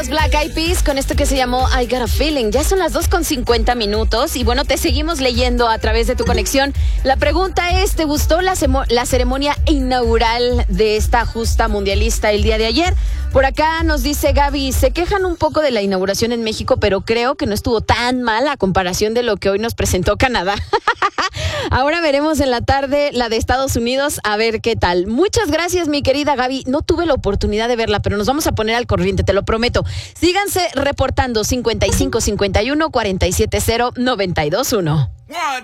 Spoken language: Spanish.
los Black Eyed Peas con esto que se llamó I Got a Feeling. Ya son las 2:50 y bueno, te seguimos leyendo a través de tu conexión. La pregunta es, ¿te gustó la ceremonia inaugural de esta justa mundialista el día de ayer? Por acá nos dice Gaby, se quejan un poco de la inauguración en México, pero creo que no estuvo tan mal a comparación de lo que hoy nos presentó Canadá. Ahora veremos en la tarde la de Estados Unidos, a ver qué tal. Muchas gracias, mi querida Gaby. No tuve la oportunidad de verla, pero nos vamos a poner al corriente, te lo prometo. Síganse reportando 55 51 47 0 92 1.